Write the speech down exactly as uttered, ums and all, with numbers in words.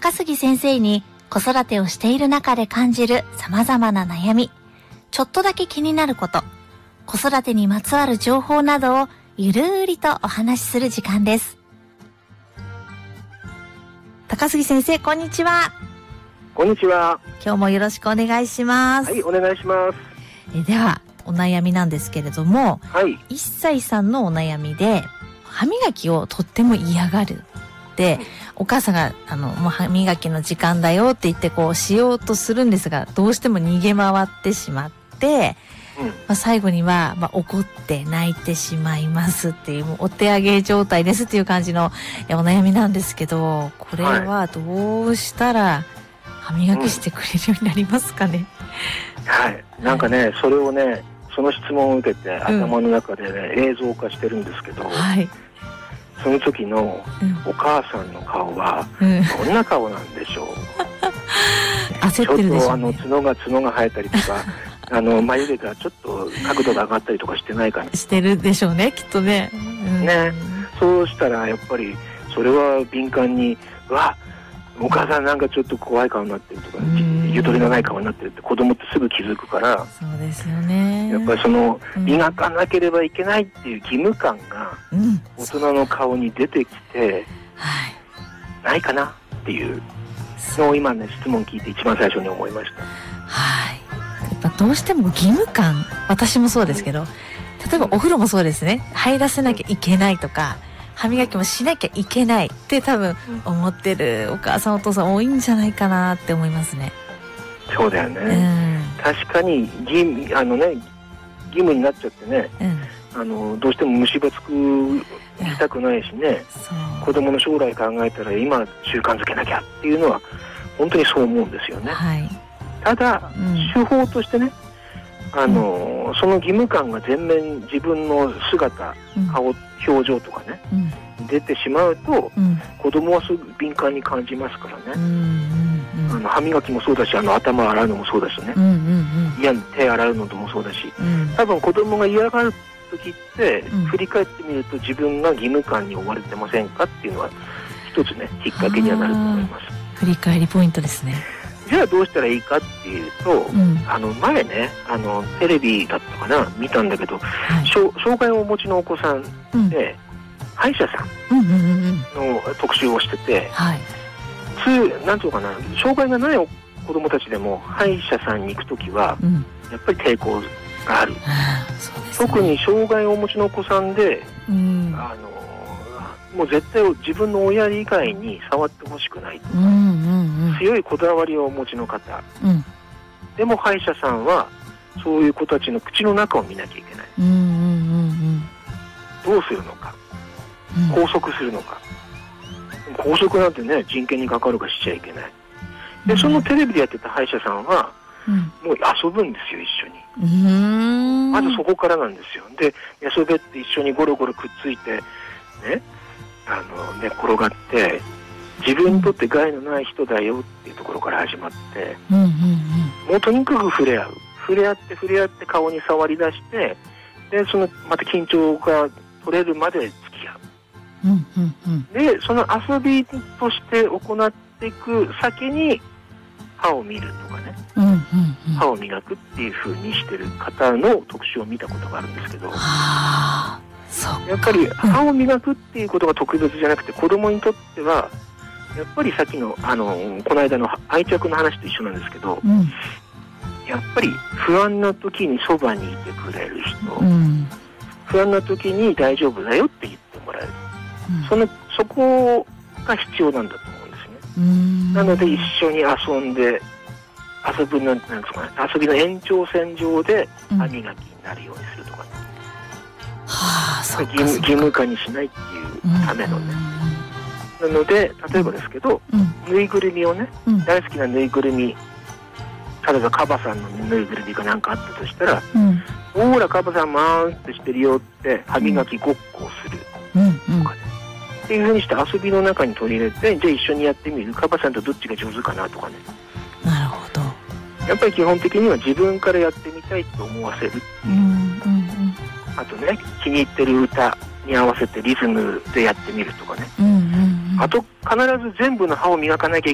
高杉先生に子育てをしている中で感じる様々な悩み、ちょっとだけ気になること、子育てにまつわる情報などをゆるーりとお話しする時間です。高杉先生、こんにちは。 こんにちは。 今日もよろしくお願いします。 はい、お願いします。 えでは、お悩みなんですけれども、 はい。 いっさいさんのお悩みで、歯磨きをとっても嫌がる。で、お母さんが、あの、もう歯磨きの時間だよって言って、こう、しようとするんですが、どうしても逃げ回ってしまって、うん、まあ、最後には、まあ、怒って泣いてしまいますっていう、もうお手上げ状態ですっていう感じのお悩みなんですけど、これはどうしたら歯磨きしてくれるようになりますかね。 うん、はい。なんかね、それをね、その質問を受けて、頭の中でね、うん、映像化してるんですけど、はい。その時のお母さんの顔は、どんな顔なんでしょう。 焦ってるでしょうね。 ちょっとあの角が角が生えたりとか、あの眉毛がちょっと角度が上がったりとかしてないかな。 してるでしょうね、きっとね。うん、 ね、そうしたらやっぱりそれは敏感に、うわ、お母さんなんかちょっと怖い顔になってるとか、ゆとりのない顔になってるって子供ってすぐ気づくから。 そうですよね。 やっぱりその、うん、磨かなければいけないっていう義務感が大人の顔に出てきて、はい、ないかなっていうのを今ね、質問聞いて一番最初に思いました。 はい。やっぱどうしても義務感、私もそうですけど、うん、例えばお風呂もそうですね、入らせなきゃいけないとか、歯磨きもしなきゃいけないって多分思ってるお母さんお父さん多いんじゃないかなって思いますね。 そうだよね、うん、確かに義務、あのね、義務になっちゃってね、うん、あのどうしても虫歯作りたくないしね、子供の将来考えたら今習慣づけなきゃっていうのは本当にそう思うんですよね、はい、ただ、うん、手法としてね、あの、うん、その義務感が全面自分の姿、うん、顔、表情とかね、うん、出てしまうと、うん、子供はすぐ敏感に感じますからね、うんうんうん、あの歯磨きもそうだし、あの頭洗うのもそうだしね、うんうんうん、いや手洗うのもそうだし、うん、多分子供が嫌がる時って、うん、振り返ってみると自分が義務感に追われてませんかっていうのは一つね、きっかけにはなると思います。 振り返りポイントですね。 じゃあどうしたらいいかっていうと、うん、あの前ね、あのテレビだったかな、見たんだけど、はい、障害をお持ちのお子さんで、うん、歯医者さんの特集をしてて、はい、つなんていうかな、障害がない子供たちでも歯医者さんに行くときは、うん、やっぱり抵抗がある、そうですね、特に障害をお持ちのお子さんで、うん、あのもう絶対自分の親以外に触ってほしくないとか、うんうんうん、強いこだわりをお持ちの方、うん、でも歯医者さんはそういう子たちの口の中を見なきゃいけない、うんうんうんうん、どうするのか、うん、拘束するのか、拘束なんてね、人権に関わるかしちゃいけない。で、そのテレビでやってた歯医者さんは、うん、もう遊ぶんですよ、一緒に。うーん、まずそこからなんですよ。で、遊べって一緒にゴロゴロくっついてね、あの寝転がって自分にとって害のない人だよっていうところから始まって、うんうんうん、もうとにかく触れ合う触れ合って触れ合って顔に触り出して、でそのまた緊張が取れるまで付き合う、うんうんうん、でその遊びとして行っていく先に歯を見るとかね、うんうんうん、歯を磨くっていう風にしてる方の特集を見たことがあるんですけど、はあ、やっぱり歯を磨くっていうことが特別じゃなくて、子供にとってはやっぱりさっきのあのこの間の愛着の話と一緒なんですけど、うん、やっぱり不安な時にそばにいてくれる人、うん、不安な時に大丈夫だよって言ってもらえる、うん、そのそこが必要なんだと思うんですね。うん、なので一緒に遊んで遊ぶなんてなんですかね、遊びの延長線上で歯磨きになるようにするとかね、うん、はあ、そうか、義務、義務化にしないっていうためのね、うん、なので例えばですけど、うん、ぬいぐるみをね、うん、大好きなぬいぐるみ、例えばカバさんのぬいぐるみが何かあったとしたら、うん、ほらカバさんマーンってしてるよって歯磨きごっこをするとかね、うんうん、っていう風にして遊びの中に取り入れて、じゃあ一緒にやってみる、カバさんとどっちが上手かなとかね。 なるほど。 やっぱり基本的には自分からやってみたいと思わせるっていう、うんうんうん、あとね、気に入ってる歌に合わせてリズムでやってみるとかね、うんうんうん、あと必ず全部の歯を磨かなきゃ